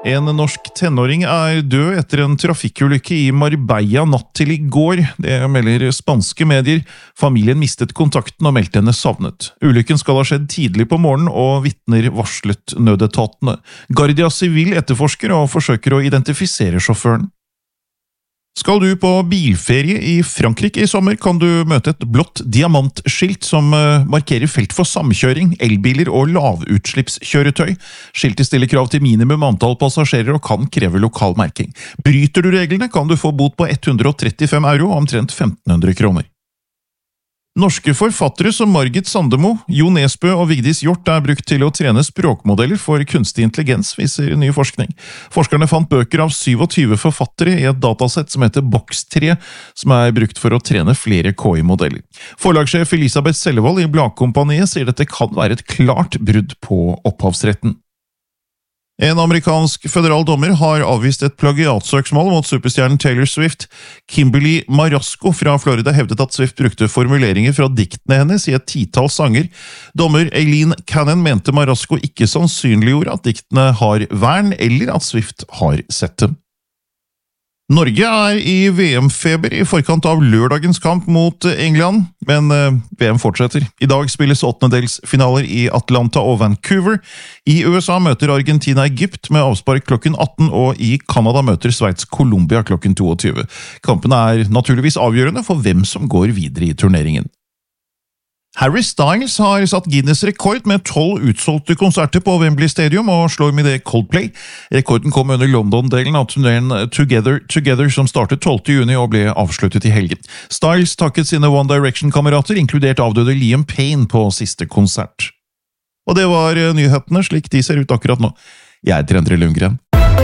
En norsk tenåring død etter en trafikkulykke i Marbella natt til i går. Det melder spanske medier. Familien mistet kontakten og meldte henne savnet. Ulykken skal ha skjedd tidlig på morgenen, og vitner varslet nødetatene. Guardia Civil etterforsker og forsøker å identifisere sjåføren. Skal du på bilferie i Frankrike i sommer, kan du møte et blått diamantskilt som markerer felt for samkjøring, elbiler og lavutslippskjøretøy. Skiltet stiller krav til minimum antall passasjerer og kan kreve lokal merking. Bryter du reglene, kan du få bot på 135 euro, omtrent 1500 kroner. Norske forfattere som Margit Sandemo, Jo Nesbø og Vigdis Hjort brukt til å trene språkmodeller for kunstig intelligens, viser ny forskning. Forskerne fant bøker av 27 forfattere i et datasett som heter Box3, som brukt for å trene flere KI-modeller. Forlagssjef Elisabeth Sellevold i Bladkompaniet sier dette kan være et klart brudd på opphavsretten. En amerikansk føderal dommer har avvist et plagiatsøksmål mot superstjernen Taylor Swift. Kimberly Marasco fra Florida hevdet at Swift brukte formuleringer fra diktene hennes i et titall sanger. Dommer Eileen Cannon mente Marasco ikke sannsynliggjorde at diktene har vern, eller at Swift har sett dem. Norge i VM-feber i forkant av lørdagens kamp mot England, men VM fortsetter. I dag spilles åttendedelsfinaler i Atlanta og Vancouver. I USA møter Argentina Egypt med avspark klokken 18, og i Canada møter Sveits Colombia klokken 22. Kampene naturligvis avgjørende for hvem som går videre i turneringen. Harry Styles har satt Guinness rekord med 12 utsolgte konserter på Wembley Stadium og slår med det Coldplay. Rekorden kom under London-delen av turneren Together som startet 12. juni og ble avsluttet i helgen. Styles takket sine One Direction-kamerater, inkludert avdøde Liam Payne, på siste konsert. Og det var nyhetene slik de ser ut akkurat nå. Jeg heter Endre Lundgren.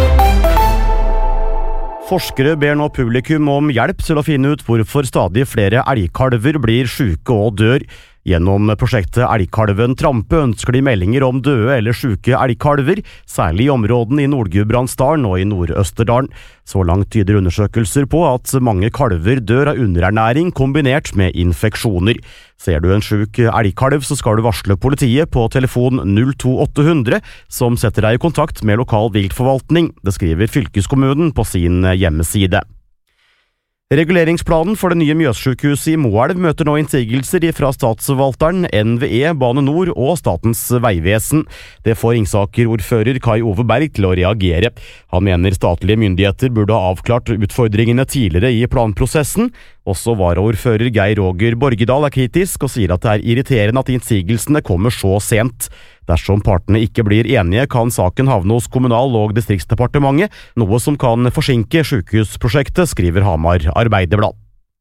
Forskere ber nå publikum om hjelp til å finne ut hvorfor stadig flere elgkalver blir syke og dør. Gjennom prosjektet Elgkalven Trampe ønsker de meldinger om døde eller syke elgkalver, særlig i områdene i Nord-Gudbrandsdalen og i Nord-Østerdalen. Så langt tyder undersøkelser på at mange kalver dør av underernæring kombinert med infeksjoner. Ser du en syk elgkalv, så skal du varsle politiet på telefon 02800, som setter deg i kontakt med lokal viltforvaltning. Det skriver fylkeskommunen på sin hjemmeside. Reguleringsplanen for det nye Mjøssykehuset i Moelv møter nå innsigelser fra statsforvalteren, NVE, Bane Nor og Statens vegvesen. Det får Ringsaker-ordfører Kai Ove Berg til å reagere. Han mener statlige myndigheter burde ha avklart utfordringene tidligere i planprosessen. Også varaordfører Geir Roger Borgedal kritisk og sier at det irriterende at innsigelsene kommer så sent. Dersom partene ikke blir enige, kan saken havne hos Kommunal- og Distriktsdepartementet, noe som kan forsinke sykehusprosjektet, skriver Hamar Arbeiderblad.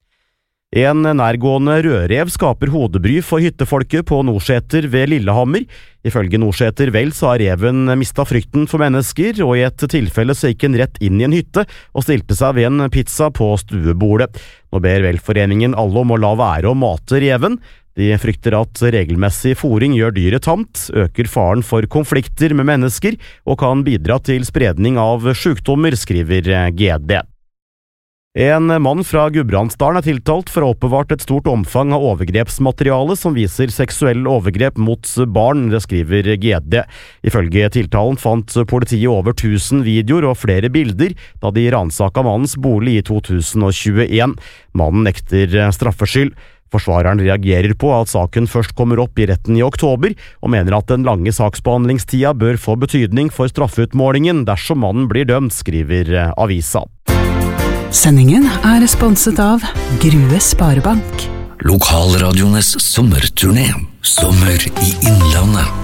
En nærgående rødrev skaper hodebry for hyttefolket på Nordseter ved Lillehammer. Ifølge Nordseter Vel så har reven mistet frykten for mennesker, og i et tilfelle så gikk den rett inn i en hytte og stilte seg ved en pizza på stuebordet. Nå ber Velforeningen alle om å la være å mate reven. De frykter at regelmessig fôring gjør dyret tamt, øker faren for konflikter med mennesker og kan bidra til spredning av sykdommer, skriver GD. En mann fra Gudbrandsdalen tiltalt for å ha oppbevart et stort omfang av overgrepsmateriale som viser seksuell overgrep mot barn, det skriver GD. Ifølge tiltalen fant politiet over 1000 videoer og flere bilder da de ransaket mannens bolig i 2021. Mannen nekter straffskyld. Forsvareren reagerer på at saken først kommer opp i retten i oktober, og mener at den lange saksbehandlingstida bør få betydning for straffeutmålingen dersom mannen blir dømt, skriver avisa. Sendingen sponset av Grue Sparebank. Lokalradiones sommerturné. Sommer i Innlandet.